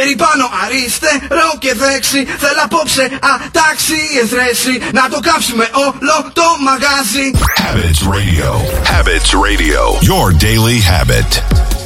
χέρι πάνω αριστερό και δέξι. Θέλω απόψε ατάξιες ρέση. Να το κάψουμε όλο το μαγάζι. Habits Radio. Habits Radio. Your daily habit.